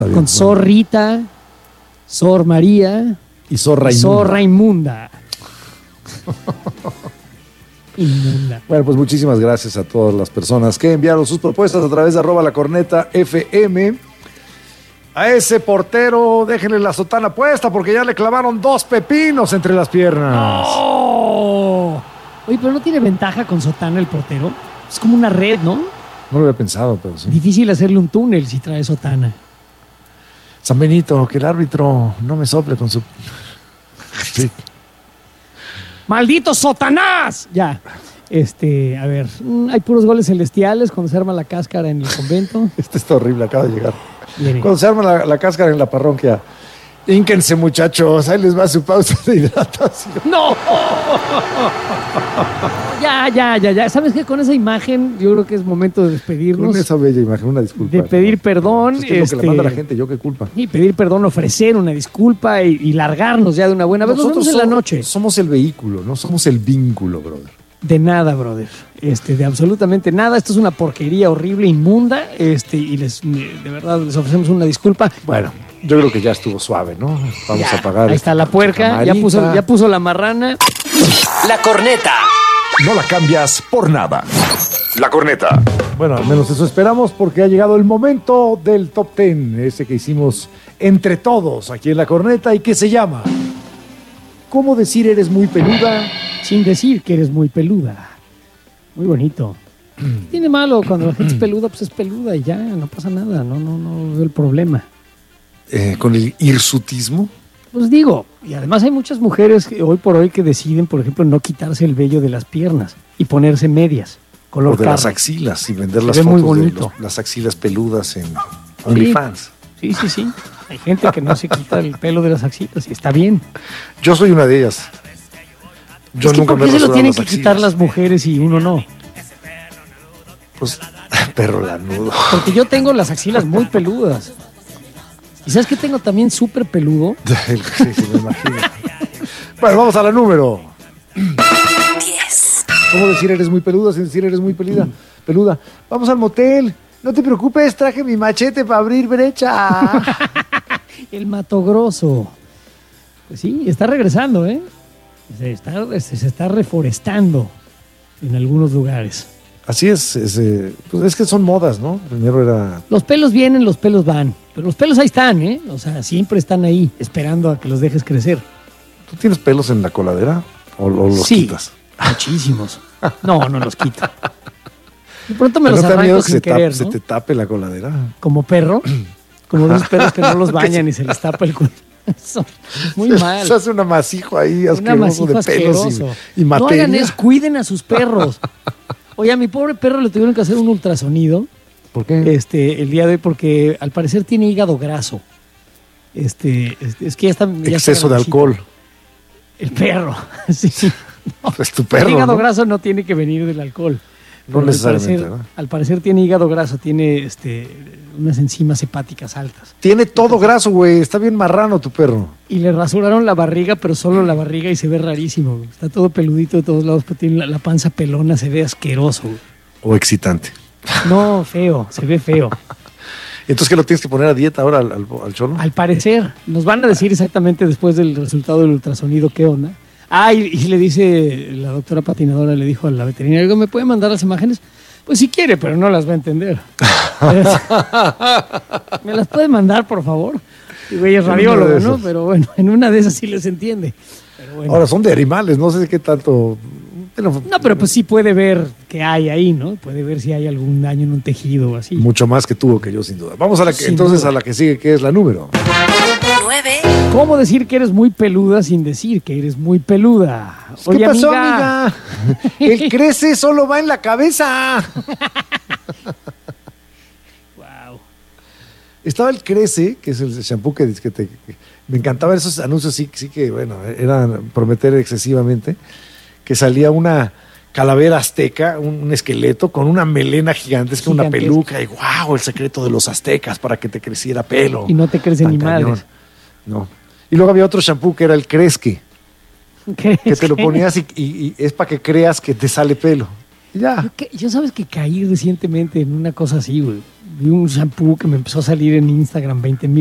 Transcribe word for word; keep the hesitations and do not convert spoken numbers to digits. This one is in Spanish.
Bien, con Sor bueno. Rita, Sor María Y Zorra y Sor Raimunda. Inmunda. Bueno, pues muchísimas gracias a todas las personas que enviaron sus propuestas a través de arroba la corneta F M. A ese portero déjenle la sotana puesta porque ya le clavaron dos pepinos entre las piernas. ¡Oh! Oye, pero no tiene ventaja con sotana el portero. Es como una red, ¿no? No lo había pensado, pero sí. Difícil hacerle un túnel si trae sotana. San Benito, que el árbitro no me sople con su... Sí. ¡Maldito Sotanás! Ya. Este, a ver, hay puros goles celestiales cuando se arma la cáscara en el convento. Este está horrible, acaba de llegar. Viene. Cuando se arma la, la cáscara en la parroquia, ínquense muchachos, ahí les va su pausa de hidratación. ¡No! Ya, ya, ya, ya. ¿Sabes qué? Con esa imagen yo creo que es momento de despedirnos. Con esa bella imagen, una disculpa. De pedir perdón. Es que es este, lo que le manda la gente, yo qué culpa. Y pedir perdón, ofrecer una disculpa y, y largarnos ya de una buena vez. Nos vemos en la somos, noche. somos el vehículo, no somos el vínculo, brother. De nada, brother. Este, de absolutamente nada. Esto es una porquería horrible, inmunda. Este, y les, de verdad, les ofrecemos una disculpa. Bueno, yo creo que ya estuvo suave, ¿no? Vamos Ya, a pagar. ahí está la puerca. Ya puso, ya puso la marrana. La corneta. No la cambias por nada. La corneta. Bueno, al menos eso esperamos porque ha llegado el momento del top ten, ese que hicimos entre todos aquí en La Corneta y que se llama ¿Cómo decir eres muy peluda? Sin decir que eres muy peluda. Muy bonito. ¿Qué tiene malo? Cuando la gente es peluda, pues es peluda y ya, no pasa nada. No, no, no veo el problema. Eh, con el hirsutismo. Pues digo, y además hay muchas mujeres que hoy por hoy que deciden, por ejemplo, no quitarse el vello de las piernas y ponerse medias, color O de carne. las axilas y vender Se las ve muy fotos de bonito. los- las axilas peludas en OnlyFans. Sí, sí, sí. Hay gente que no se quita el pelo de las axilas y está bien. Yo soy una de ellas. Yo Es que nunca ¿por me he qué se lo rasurado tienen las que axilas. quitar las mujeres y uno no? Pues, perro lanudo. Porque yo tengo las axilas muy peludas. ¿Y sabes qué tengo también súper peludo? Sí, sí, me imagino. Bueno, vamos a la número. diez. ¿Cómo decir eres muy peluda sin decir eres muy peluda? Peluda. Vamos al motel. No te preocupes, traje mi machete para abrir brecha. El Mato Grosso. Pues sí, está regresando, ¿eh? Se está, se está reforestando en algunos lugares. Así es, es, eh, pues es que son modas, ¿no? Primero era... Los pelos vienen, los pelos van. Pero los pelos ahí están, ¿eh? O sea, siempre están ahí, esperando a que los dejes crecer. ¿Tú tienes pelos en la coladera o, o los Sí, quitas? muchísimos. No, no los quito. De pronto me ¿Pero los no te da miedo arranco que sin se, tap- querer, se ¿no? te tape la coladera? Como perro, como los perros que no los bañan y se les tapa el culo. Eso, muy mal. Se hace un amasijo ahí Un asqueroso amasijo de pelos asqueroso. y, y No materia. hagan eso, cuiden a sus perros. Oye, a mi pobre perro le tuvieron que hacer un ultrasonido ¿Por qué? este, el día de hoy porque al parecer tiene hígado graso. Este, este, es que ya está. ya está Exceso de grandecito. alcohol. El perro. Sí. Es tu perro, El hígado ¿no? graso no tiene que venir del alcohol. No Pero necesariamente, Al parecer, ¿no? al parecer tiene hígado graso, tiene este, unas enzimas hepáticas altas. Tiene todo graso, güey. Está bien marrano tu perro. Y le rasuraron la barriga, pero solo la barriga y se ve rarísimo. Güey. Está todo peludito de todos lados, pero tiene la, la panza pelona, se ve asqueroso. Güey. O excitante. No, feo, se ve feo. Entonces, ¿qué lo tienes que poner a dieta ahora al, al, al cholo? Al parecer, nos van a decir exactamente después del resultado del ultrasonido qué onda. Ah, y, y le dice, la doctora patinadora le dijo a la veterinaria, digo, ¿me puede mandar las imágenes? Pues si quiere, pero no las va a entender. ¿Me las puede mandar, por favor? Digo, ella es En una radióloga, de ¿no? esas. Pero bueno, en una de esas sí les entiende. Pero bueno. Ahora son de animales, no sé qué tanto. Pero No, pero pues sí puede ver qué hay ahí, ¿no? Puede ver si hay algún daño en un tejido o así. mucho más que tú o que yo, sin duda. Vamos a la que, Sin entonces duda. a la que sigue, que es la número. nueve. ¿Cómo decir que eres muy peluda sin decir que eres muy peluda? ¿Qué Oye, pasó, amiga? El crece solo va en la cabeza. Wow. Estaba el Crece, que es el shampoo que, que te... que- me encantaba esos anuncios, sí, sí que, bueno, eran prometer excesivamente, que salía una calavera azteca, un, un esqueleto con una melena gigantesca, una Gigantesca. peluca, y wow, el secreto de los aztecas para que te creciera pelo. Y no te crecen ni Tan cañón. madres. No. Y luego había otro shampoo que era el Cresque, ¿Qué que es te lo que- ponías y, y- y es para que creas que te sale pelo. Y ya. Yo, que- yo sabes que caí recientemente en una cosa así, güey. vi un shampoo que me empezó a salir en Instagram, veinte mil